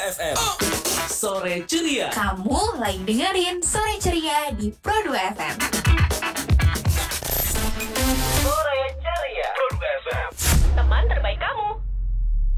FM. Sore ceria. Kamu lagi dengerin Sore Ceria di Pro 2 FM.